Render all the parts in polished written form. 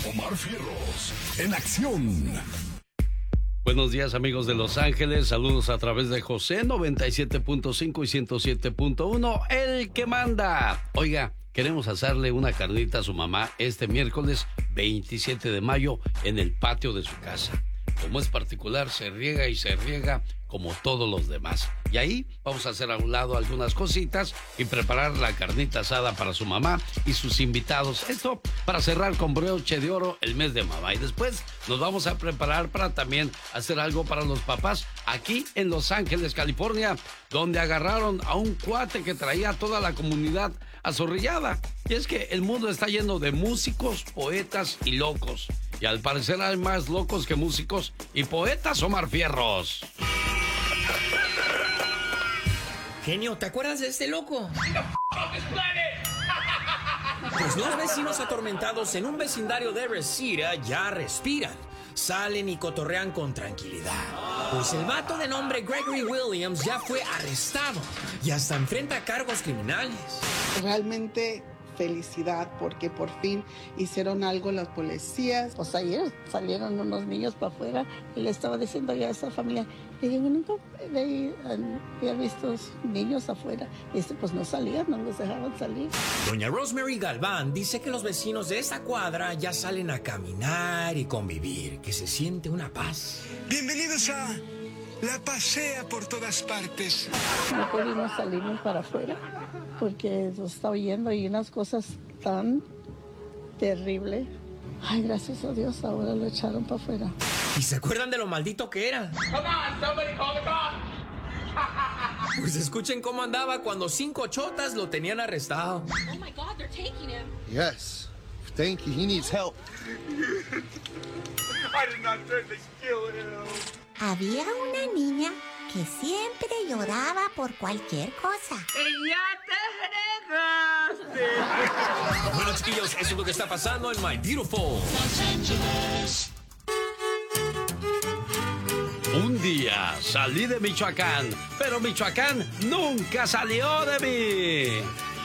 Omar Fierros, en acción. Buenos días, amigos de Los Ángeles. Saludos a través de José 97.5 y 107.1, el que manda. Oiga, queremos hacerle una carnita a su mamá este miércoles 27 de mayo en el patio de su casa. Como es particular, se riega y se riega como todos los demás. Y ahí vamos a hacer a un lado algunas cositas y preparar la carnita asada para su mamá y sus invitados. Esto para cerrar con broche de oro el mes de mamá. Y después nos vamos a preparar para también hacer algo para los papás aquí en Los Ángeles, California, donde agarraron a un cuate que traía a toda la comunidad azorrillada. Y es que el mundo está lleno de músicos, poetas y locos. Y al parecer hay más locos que músicos y poetas, Omar Fierros. Genio, ¿te acuerdas de este loco? Pues los vecinos atormentados en un vecindario de Reseda ya respiran. Salen y cotorrean con tranquilidad. Pues el vato de nombre Gregory Williams ya fue arrestado y hasta enfrenta cargos criminales. Realmente felicidad porque por fin hicieron algo las policías. Pues ayer salieron unos niños para afuera y le estaba diciendo ya a esa familia, le digo, nunca había visto niños afuera. Y pues no salían, no los dejaban salir. Doña Rosemary Galván dice que los vecinos de esta cuadra ya salen a caminar y convivir, que se siente una paz. Bienvenidos a La Pasea por todas partes. No pudimos salirnos para afuera porque nos está oyendo y unas cosas tan terribles. Ay, gracias a Dios, ahora lo echaron para afuera. ¿Y se acuerdan de lo maldito que era? Pues escuchen cómo andaba cuando 5 chotas lo tenían arrestado. Oh my God, they're taking him. Yes, thank you. He needs help. I did not try to kill him. Había una niña que siempre lloraba por cualquier cosa. ¡Ya te fregaste! Bueno, chiquillos, eso es lo que está pasando en My Beautiful Los Ángeles. Un día salí de Michoacán, pero Michoacán nunca salió de mí.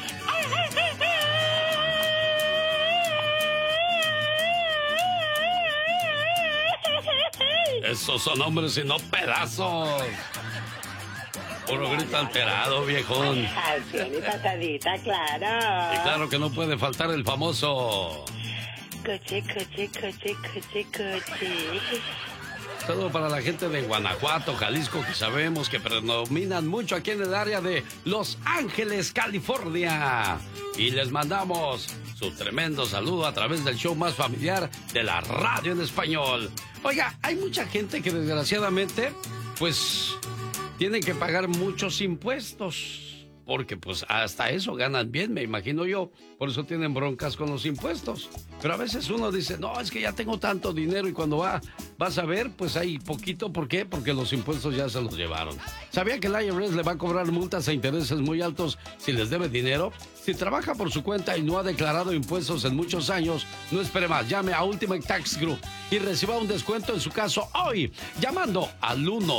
Esos son hombres y no pedazos. Puro grito alterado, viejón. Al fin y pasadita, claro. Y claro que no puede faltar el famoso Coche, coche, coche, coche, coche. Saludo para la gente de Guanajuato, Jalisco, que sabemos que predominan mucho aquí en el área de Los Ángeles, California. Y les mandamos su tremendo saludo a través del show más familiar de la radio en español. Oiga, hay mucha gente que desgraciadamente, pues, tiene que pagar muchos impuestos. Porque pues hasta eso ganan bien, me imagino yo. Por eso tienen broncas con los impuestos. Pero a veces uno dice, no, es que ya tengo tanto dinero. Y cuando vas a ver, pues hay poquito. ¿Por qué? Porque los impuestos ya se los llevaron. ¿Sabía que el IRS le va a cobrar multas a intereses muy altos si les debe dinero? Si trabaja por su cuenta y no ha declarado impuestos en muchos años, no espere más. Llame a Ultimate Tax Group y reciba un descuento en su caso hoy, llamando al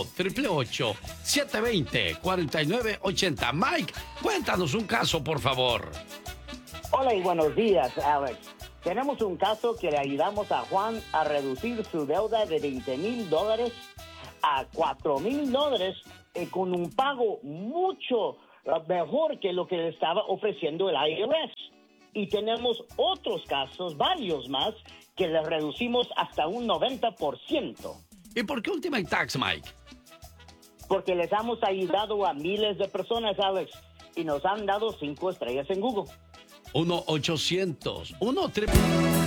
1-888-720-4980. Mike, cuéntanos un caso, por favor. Hola y buenos días, Alex. Tenemos un caso que le ayudamos a Juan a reducir su deuda de $20,000 a $4,000 con un pago mucho mejor que lo que le estaba ofreciendo el IRS. Y tenemos otros casos, varios más, que le reducimos hasta un 90%. ¿Y por qué Ultimate Tax, Mike? Porque les hemos ayudado a miles de personas, Alex, y nos han dado 5 estrellas en Google. 1-800-1